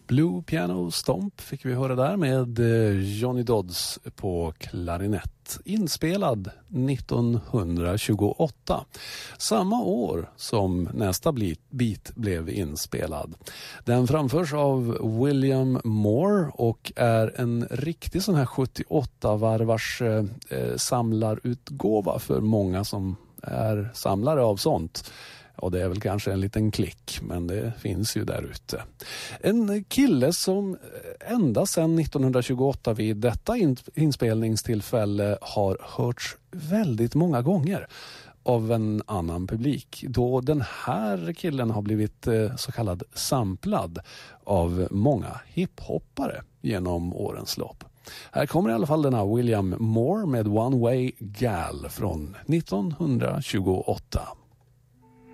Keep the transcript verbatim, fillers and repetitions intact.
Blue Piano Stomp fick vi höra där med Johnny Dodds på klarinett. Inspelad nittonhundratjugoåtta. Samma år som nästa bit blev inspelad. Den framförs av William Moore och är en riktig sån här sjuttioåtta-varvars eh, samlarutgåva för många som är samlare av sånt. Och det är väl kanske en liten klick, men det finns ju där ute. En kille som ända sedan nittonhundratjugoåtta vid detta inspelningstillfälle har hörts väldigt många gånger av en annan publik. Då den här killen har blivit så kallad samplad av många hiphoppare genom årens lopp. Här kommer i alla fall denna William Moore med One Way Gal från nittonhundratjugoåtta.